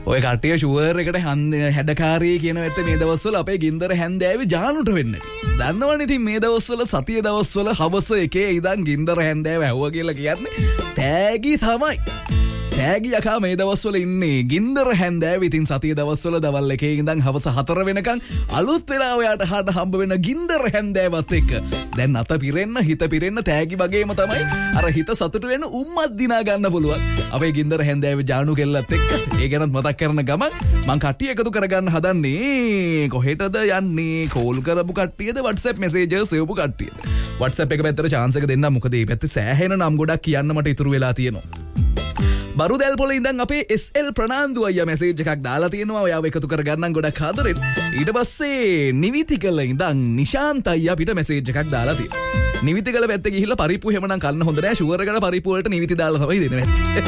ඔය කට්ටිය ෂුවර් එකට හැඩකාරී කියන ඇත්ත මේ දවස්වල අපේ ගින්දර හැන්දෑවේ ජානුට වෙන්න. දන්නවනේ ඉතින් මේ දවස්වල සතිය දවස්වල හවස 1 ඉඳන් ගින්දර හැන්දෑව ඇහුවා කියලා කියන්නේ තෑගි තමයි. තෑගි යකා මේ දවස්වල ඉන්නේ ගින්දර හැන්දෑව. ඉතින් සතිය දවස්වල දවල් 1 ඉඳන් හවස 4 වෙනකන් අලුත් වෙලා ඔයාට හන්න හම්බ වෙන ගින්දර හැන්දෑවත් එක්ක දැන් අත පිරෙන්න හිත පිරෙන්න තෑගි වගේම තමයි අර හිත සතුට වෙන උම්මත් දිනා ගන්න පුළුවන් අපේ ගින්දර හැන්දෑවේ ජානු කෙල්ලත් එක්ක. ඒ ගැනත් මතක් කරන ගමන් මං කට්ටිය එකතු කරගන්න හදන්නේ කොහෙටද යන්නේ කෝල් කරපු කට්ටියද WhatsApp messages එවපු කට්ටියද. WhatsApp එක පැත්තට chance එක දෙන්න. මොකද මේ පැත්තේ සෑහෙන නම් ගොඩක් කියන්න මට ඉතුරු වෙලා තියෙනවා. බරුදැල් පොළ ඉඳන් අපේ SL ප්‍රනාන්දු අයියා මැසේජ් එකක් දාලා තියෙනවා. ඔයාව එකතු කරගන්නම් ගොඩක් ආදරෙන්. ඊට පස්සේ නිවිතිකල ඉඳන් නිශාන්ත අයියා අපිට මැසේජ් එකක් දාලා තියෙනවා. නිවිතිකල පැත්තේ ගිහිල්ලා පරිප්පු හැමනම් කන්න හොඳ නෑ. ෂුවර් එකට පරිප්පු වලට නිවිති දාලා තමයි දෙන්නේ.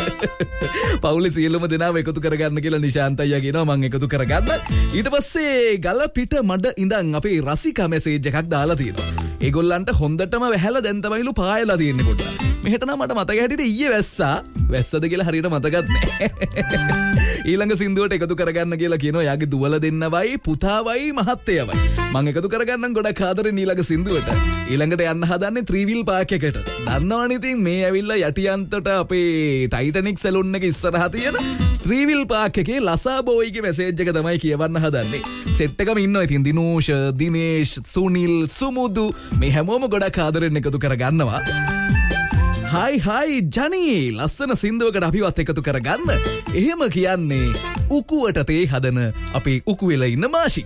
පවුලේ සියලුම දෙනාම එකතු කරගන්න කියලා නිශාන්ත අයියා කියනවා. මම එකතු කරගන්න. ඊට පස්සේ ගල පිට මඩ ඉඳන් අපේ රසිකා මැසේජ් එකක් දාලා තියෙනවා. ඒගොල්ලන්ට හොඳටම වැහැලා දැන් තමයිලු පායලා තියෙන්නේ පොඩ්ඩක්. මෙහෙට නම් මට මතක හැටියට ඊයේ වැස්සද කියලා හරියට මතකත් නෑ. ඊළඟ සින්දුවට එකතු කරගන්න කියලා කියනවා. යාගේ දුවල දෙන්නවයි පුතාවයි මහත්තයවයි. මම එකතු කරගන්නම් ගොඩක් ආදරෙන් ඊළඟ සින්දුවට. ඊළඟට යන්න හදන්නේ ත්‍රිවිල් පාක් එකට. දන්නවනේ ඉතින් මේ ඇවිල්ලා යටියන්තට අපේ ටයිටැනික් සැලුන් එක ඉස්සරහා තියෙන ත්‍රිවිල් පාක් එකේ ලසා බෝයිගේ මැසේජ් එක තමයි කියවන්න හදන්නේ. සෙට් එකම ඉන්නවා ඉතින් දිනෝෂ, දිනේෂ්, සුනිල්, සුමුදු මේ හැමෝම ගොඩක් ආදරෙන් එකතු කරගන්නවා. හයි ජනී ලස්සන සින්දුවකට අපිවත් එකතු කරගන්න. එහෙම කියන්නේ උකුවට තේ හදන අපි උකුවෙල ඉන්න මාෂි.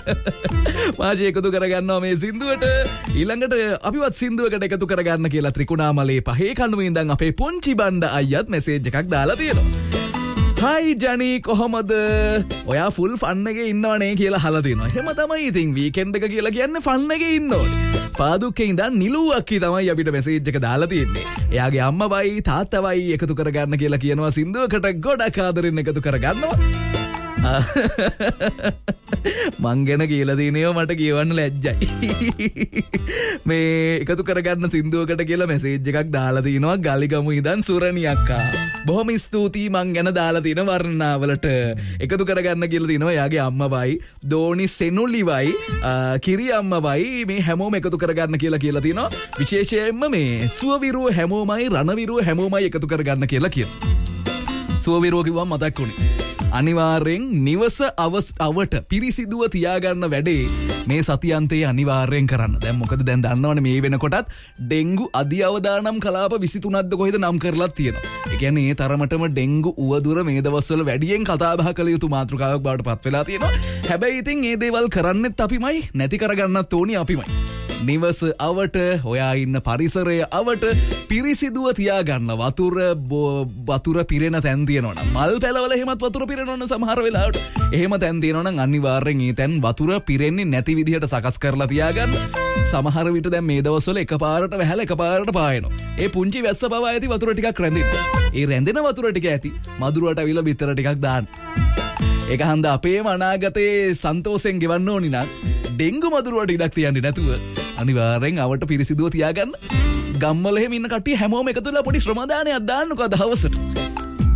මාෂි එකතු කරගන්නවා මේ සින්දුවට. ඊළඟට අපිවත් සින්දුවකට එකතු කරගන්න කියලා ත්‍රිකුණාමලේ 5 කණුවේ ඉඳන් අපේ පුංචි බණ්ඩ අයියත් මැසේජ් එකක් දාලා තියෙනවා. හයි ජනී කොහොමද? ඔයා ෆුල් ෆන් එකේ ඉන්නවනේ කියලා අහලා තියෙනවා. එහෙම තමයි ඉතින් වීකෙන්ඩ් එක කියලා කියන්නේ ෆන් එකේ ඉන්න ඕනේ. පාදුක්කේ ඉඳන් නිලු අක්කි තමයි අපිට මැසේජ් එක දාලා තියෙන්නේ. එයාගේ අම්මවයි තාත්තවයි එකතු කරගන්න කියලා කියනවා. සින්දුවකට ගොඩක් ආදරෙන් එකතු කරගන්නවා. මං ගැන කියලා දිනේව මට කියවන්න ලැජ්ජයි. මේ එකතු කරගන්න සින්දුවකට කියලා මැසේජ් එකක් දාලා තිනවා ගලිගමු ඉඳන් සුරණි අක්කා. බොහොම ස්තුතියි මං ගැන දාලා තියෙන වර්ණාවලට. එකතු කරගන්න කියලා තිනවා එයාගේ අම්මවයි දෝනි සෙනුලිවයි කිරි අම්මවයි මේ හැමෝම එකතු කරගන්න කියලා තිනවා. විශේෂයෙන්ම මේ සුවවිරුව හැමෝමයි රණවිරුව හැමෝමයි එකතු කරගන්න කියලා කියනවා. සුවවිරුව කිව්වම මතක් වුණේ අනිවාර්යෙන් නිවස අවට පිරිසිදුව තියාගන්න වැඩේ මේ සතියන්තයේ අනිවාර්යෙන් කරන්න. දැන් මොකද දැන් දන්නවනේ මේ වෙනකොටත් ඩෙන්ගු අධි අවදානම් කලාප 23ක්ද කොහෙද නම් කරලා තියෙනවා. ඒ කියන්නේ ඒ තරමටම ඩෙන්ගු උවදුර මේ දවස්වල වැඩියෙන් කතා බහ කළ යුතු මාතෘකාවක් බවට පත් වෙලා තියෙනවා. හැබැයි ඉතින් මේ දේවල් කරන්නෙත් අපිමයි නැති කරගන්නත් ඕනි අපිමයි. නිවස අවට ඔයා ඉන්න පරිසරය අවට පිරිසිදුව තියාගන්න. වතුර පිරෙන තැන් තියෙනවනම් මල් පැලවල එහෙමත් වතුර පිරෙනවනම් සමහර වෙලාවට එහෙම තැන් තියෙනවනම් අනිවාර්යෙන් ඒ තැන් වතුර පිරෙන්නේ නැති විදිහට සකස් කරලා තියාගන්න. සමහර විට දැන් මේ දවස්වල එකපාරට වැහැලා එකපාරට පායනවා. ඒ පුංචි වැස්ස පවා ඇති වතුර ටිකක් රැඳෙන්න. ඒ රැඳෙන වතුර ටික ඇති මදුරුවට අවිල බිත්තර ටිකක් දාන්න. ඒක හන්ද අපේම අනාගතේ සන්තෝෂෙන් ගෙවන්න ඕනි නම් ඩෙන්ගු මදුරුවට ඉඩක් තියන්නේ නැතුව අනිවාර්යෙන් අවට පිරිසිදුව තියාගන්න. ගම්වල එහෙම ඉන්න කට්ටිය හැමෝම එකතු වෙලා පොඩි ශ්‍රමදානයක් දාන්නකෝ දවසට.